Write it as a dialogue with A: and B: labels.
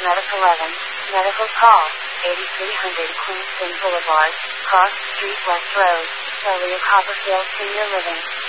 A: Medic 11, Medical Call, 8300 Queenston Boulevard, Cross Street West Road, Elio Copperfield Senior Living.